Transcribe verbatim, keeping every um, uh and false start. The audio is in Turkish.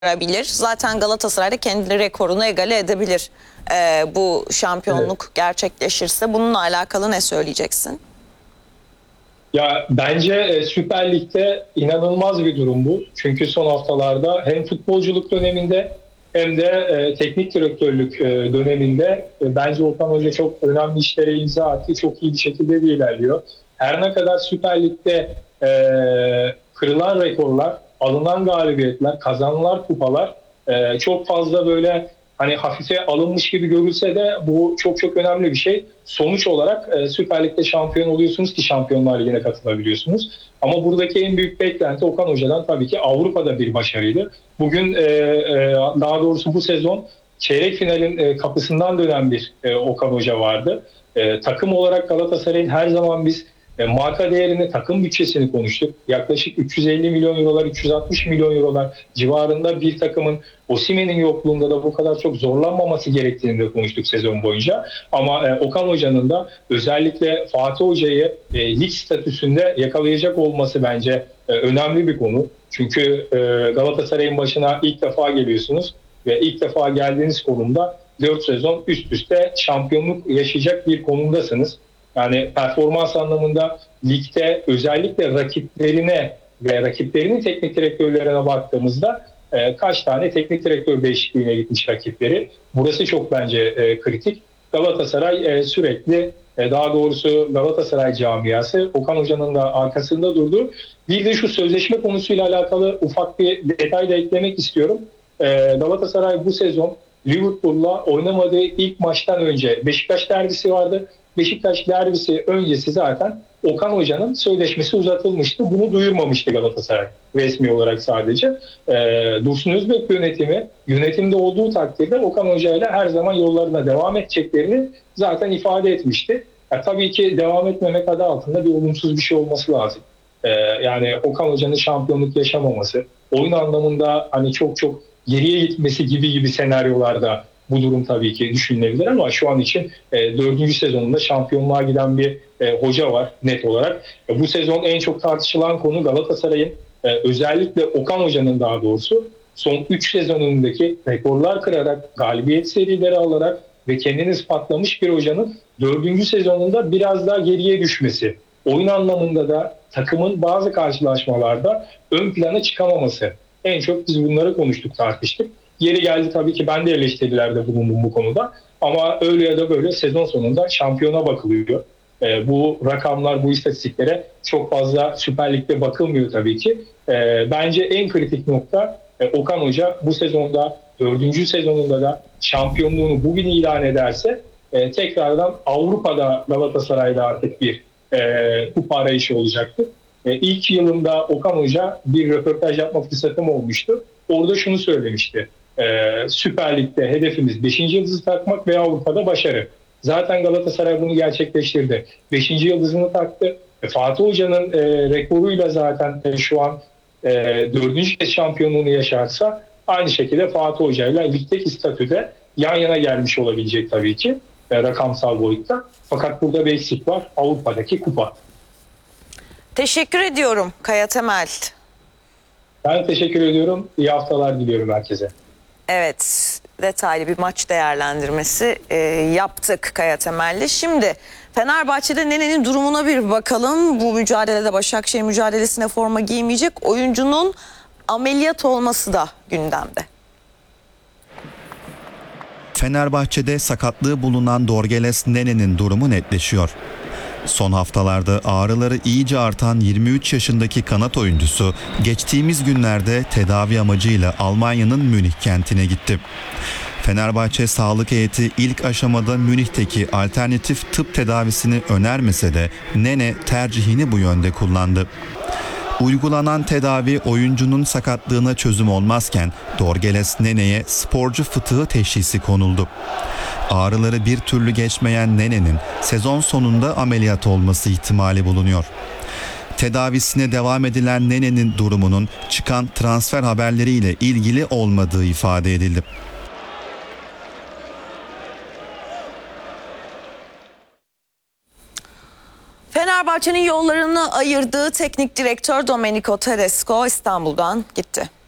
başarabilir. Zaten Galatasaray da kendi rekorunu egale edebilir. Ee, bu şampiyonluk evet. gerçekleşirse bununla alakalı ne söyleyeceksin? Ya bence e, Süper Lig'de inanılmaz bir durum bu. Çünkü son haftalarda hem futbolculuk döneminde hem de e, teknik direktörlük e, döneminde e, bence Okan Hoca çok önemli işlere imza attı. Çok iyi bir şekilde de ilerliyor. Her ne kadar Süper Lig'de e, kırılan rekorlar, alınan galibiyetler, kazanılan kupalar e, çok fazla böyle hani hafife alınmış gibi görülse de bu çok çok önemli bir şey. Sonuç olarak e, Süper Lig'de şampiyon oluyorsunuz ki Şampiyonlar Ligi'ne katılabiliyorsunuz. Ama buradaki en büyük beklenti Okan Hoca'dan tabii ki Avrupa'da bir başarıydı. Bugün e, e, daha doğrusu bu sezon çeyrek finalin e, kapısından dönen bir e, Okan Hoca vardı. E, takım olarak Galatasaray'ın her zaman biz e, marka değerini, takım bütçesini konuştuk. Yaklaşık üç yüz elli milyon eurolar, üç yüz altmış milyon eurolar civarında bir takımın Osimhen'in yokluğunda da bu kadar çok zorlanmaması gerektiğini de konuştuk sezon boyunca. Ama e, Okan Hoca'nın da özellikle Fatih Hoca'yı e, lig statüsünde yakalayacak olması bence e, önemli bir konu. Çünkü e, Galatasaray'ın başına ilk defa geliyorsunuz ve ilk defa geldiğiniz konumda dört sezon üst üste şampiyonluk yaşayacak bir konumdasınız. Yani performans anlamında ligde özellikle rakiplerine ve rakiplerinin teknik direktörlerine baktığımızda e, kaç tane teknik direktör değişikliğine gitmiş rakipleri. Burası çok bence e, kritik. Galatasaray e, sürekli e, daha doğrusu Galatasaray camiası Okan Hoca'nın da arkasında durdu. Bir de şu sözleşme konusuyla alakalı ufak bir detay da eklemek istiyorum. E, Galatasaray bu sezon Liverpool'la oynamadığı ilk maçtan önce Beşiktaş derbisi vardı. Beşiktaş derbisi öncesi zaten Okan Hoca'nın sözleşmesi uzatılmıştı. Bunu duyurmamıştı Galatasaray resmi olarak sadece. E, Dursun Özbek yönetimi yönetimde olduğu takdirde Okan Hoca ile her zaman yollarına devam edeceklerini zaten ifade etmişti. E, tabii ki devam etmemek adı altında bir olumsuz bir şey olması lazım. E, yani Okan Hoca'nın şampiyonluk yaşamaması, oyun anlamında hani çok çok geriye gitmesi gibi gibi senaryolarda bu durum tabii ki düşünülebilir ama şu an için e, dördüncü sezonunda şampiyonluğa giden bir e, hoca var net olarak. E, bu sezon en çok tartışılan konu Galatasaray'ın e, özellikle Okan Hoca'nın daha doğrusu son üç sezonundaki rekorlar kırarak, galibiyet serileri alarak ve kendini ispatlamış bir hocanın dördüncü sezonunda biraz daha geriye düşmesi. Oyun anlamında da takımın bazı karşılaşmalarda ön plana çıkamaması. En çok biz bunları konuştuk, tartıştık. Yeri geldi tabii ki ben de eleştirilerde bulundum bu konuda. Ama öyle ya da böyle sezon sonunda şampiyona bakılıyor. E, bu rakamlar, bu istatistiklere çok fazla Süper Lig'de bakılmıyor tabii ki. E, bence en kritik nokta e, Okan Hoca bu sezonda, dördüncü sezonunda da şampiyonluğunu bugün ilan ederse e, tekrardan Avrupa'da Galatasaray'da artık bir e, kupa arayışı olacaktır. E, ilk yılında Okan Hoca bir röportaj yapma fırsatım olmuştu. Orada şunu söylemişti. Ee, Süper Lig'de hedefimiz beşinci yıldızı takmak ve Avrupa'da başarı. Zaten Galatasaray bunu gerçekleştirdi. beşinci yıldızını taktı. E, Fatih Hoca'nın e, rekoruyla zaten e, şu an e, dördüncü kez şampiyonluğunu yaşarsa aynı şekilde Fatih Hoca'yla ligdeki statüde yan yana gelmiş olabilecek tabii ki e, rakamsal boyutta. Fakat burada bir eksik var. Avrupa'daki kupa. Teşekkür ediyorum Kaya Temel. Ben teşekkür ediyorum. İyi haftalar diliyorum herkese. Evet, detaylı bir maç değerlendirmesi e, yaptık Kaya Temel'le. Şimdi Fenerbahçe'de Nene'nin durumuna bir bakalım. Bu mücadelede Başakşehir mücadelesine forma giymeyecek oyuncunun ameliyat olması da gündemde. Fenerbahçe'de sakatlığı bulunan Dorgeles Nene'nin durumu netleşiyor. Son haftalarda ağrıları iyice artan yirmi üç yaşındaki kanat oyuncusu geçtiğimiz günlerde tedavi amacıyla Almanya'nın Münih kentine gitti. Fenerbahçe sağlık heyeti ilk aşamada Münih'teki alternatif tıp tedavisini önermese de Nene tercihini bu yönde kullandı. Uygulanan tedavi oyuncunun sakatlığına çözüm olmazken Dorgeles Nene'ye sporcu fıtığı teşhisi konuldu. Ağrıları bir türlü geçmeyen Nene'nin sezon sonunda ameliyat olması ihtimali bulunuyor. Tedavisine devam edilen Nene'nin durumunun çıkan transfer haberleriyle ilgili olmadığı ifade edildi. Fenerbahçe'nin yollarını ayırdığı teknik direktör Domenico Tedesco İstanbul'dan gitti.